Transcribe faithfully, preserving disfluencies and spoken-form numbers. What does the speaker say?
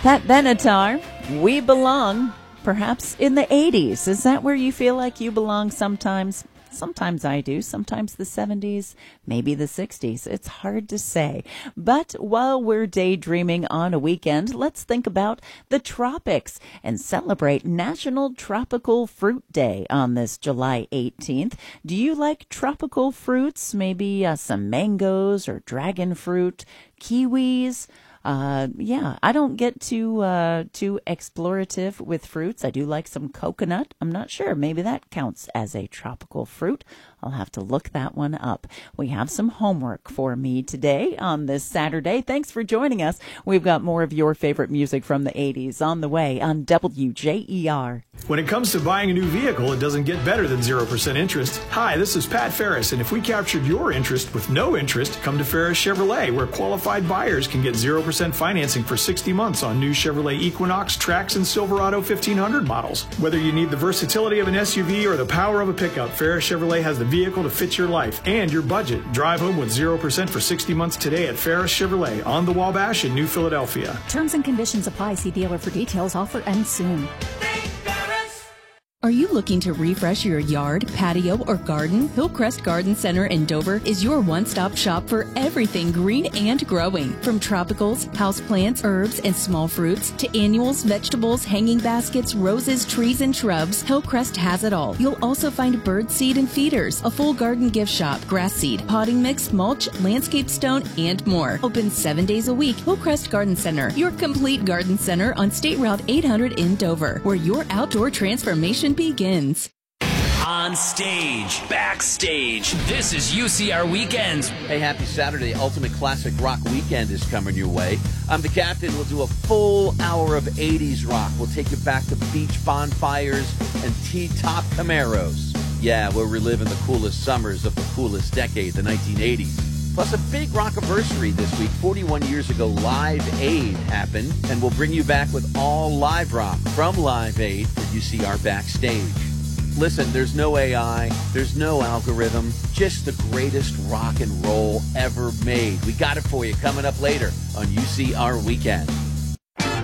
Pat Benatar, We Belong, perhaps in the eighties. Is that where you feel like you belong sometimes? Sometimes I do. Sometimes the seventies, maybe the sixties. It's hard to say. But while we're daydreaming on a weekend, let's think about the tropics and celebrate National Tropical Fruit Day on this July eighteenth. Do you like tropical fruits? Maybe uh, some mangoes or dragon fruit, kiwis? Uh, yeah, I don't get too, uh, too explorative with fruits. I do like some coconut. I'm not sure. Maybe that counts as a tropical fruit. I'll have to look that one up. We have some homework for me today on this Saturday. Thanks for joining us. We've got more of your favorite music from the eighties on the way on W J E R. When it comes to buying a new vehicle, it doesn't get better than zero percent interest. Hi, this is Pat Ferris, and if we captured your interest with no interest, come to Ferris Chevrolet, where qualified buyers can get zero percent financing for sixty months on new Chevrolet Equinox, Trax, and Silverado fifteen hundred models. Whether you need the versatility of an S U V or the power of a pickup, Ferris Chevrolet has the vehicle to fit your life and your budget. Drive home with zero percent for sixty months today at Ferris Chevrolet on the Wabash in New Philadelphia. Terms and conditions apply. See dealer for details. Offer ends soon. Are you looking to refresh your yard, patio, or garden? Hillcrest Garden Center in Dover is your one-stop shop for everything green and growing. From tropicals, houseplants, herbs, and small fruits, to annuals, vegetables, hanging baskets, roses, trees, and shrubs, Hillcrest has it all. You'll also find bird seed and feeders, a full garden gift shop, grass seed, potting mix, mulch, landscape stone, and more. Open seven days a week. Hillcrest Garden Center, your complete garden center on State Route eight hundred in Dover, where your outdoor transformation begins. On stage, backstage, this is U C R Weekends. Hey, happy Saturday. Ultimate Classic Rock Weekend is coming your way. I'm the captain. We'll do a full hour of eighties rock. We'll take you back to beach bonfires and T-top Camaros. Yeah, we're reliving the coolest summers of the coolest decade, the nineteen eighties. Plus a big rock-iversary this week. forty-one years ago, Live Aid happened, and we'll bring you back with all live rock from Live Aid at U C R Backstage. Listen, there's no A I, there's no algorithm, just the greatest rock and roll ever made. We got it for you coming up later on U C R Weekend.